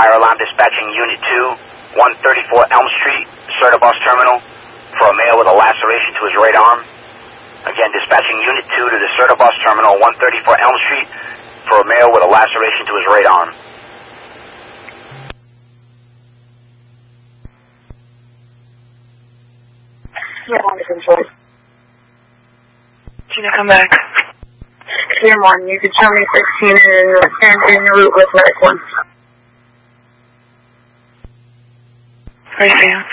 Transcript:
Fire alarm dispatching Unit 2, 134 Elm Street, Serta Bus Terminal, for a male with a laceration to his right arm. Again, dispatching Unit 2 to the Serta Bus Terminal, 134 Elm Street, for a male with a laceration to his right arm. Gina, come back. Clear 1, you can show me 16 and in your route with Medic 1. Right, Sam.